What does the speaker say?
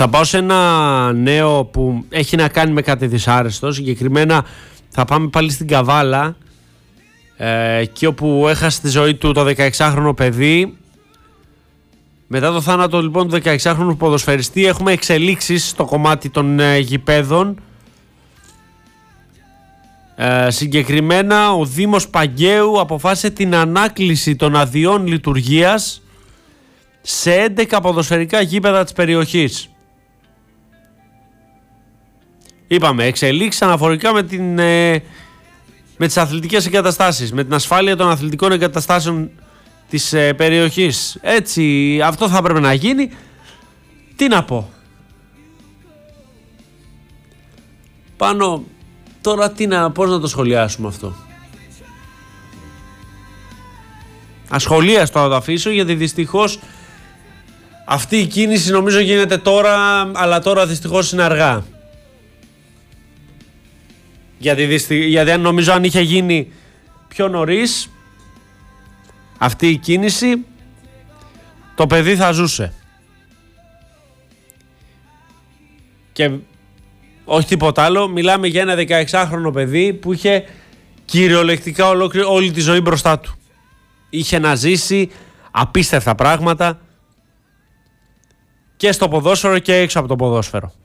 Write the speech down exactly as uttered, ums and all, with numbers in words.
Θα πάω σε ένα νέο που έχει να κάνει με κάτι δυσάρεστο. Συγκεκριμένα θα πάμε πάλι στην Καβάλα, ε, εκεί όπου έχασε τη ζωή του το δεκαεξάχρονο παιδί. Μετά το θάνατο λοιπόν του δεκαεξάχρονου ποδοσφαιριστή έχουμε εξελίξεις στο κομμάτι των ε, γηπέδων. Ε, συγκεκριμένα ο Δήμος Παγκαίου αποφάσισε την ανάκληση των αδειών λειτουργίας σε έντεκα ποδοσφαιρικά γήπεδα της περιοχής. Είπαμε εξελίξεις αναφορικά με, την, ε, με τις αθλητικές εγκαταστάσεις, με την ασφάλεια των αθλητικών εγκαταστάσεων της ε, περιοχής. Έτσι, αυτό θα πρέπει να γίνει. Τι να πω. Πάνω, τώρα τι να, πώς να το σχολιάσουμε αυτό. Ασχολίαστο θα το αφήσω, γιατί δυστυχώς αυτή η κίνηση νομίζω γίνεται τώρα, αλλά τώρα δυστυχώς είναι αργά. Γιατί, δυστι... γιατί αν νομίζω αν είχε γίνει πιο νωρίς αυτή η κίνηση, το παιδί θα ζούσε. Και όχι τίποτα άλλο, μιλάμε για ένα δεκαεξάχρονο παιδί που είχε κυριολεκτικά ολόκληρη, όλη τη ζωή μπροστά του. Είχε να ζήσει απίστευτα πράγματα και στο ποδόσφαιρο και έξω από το ποδόσφαιρο.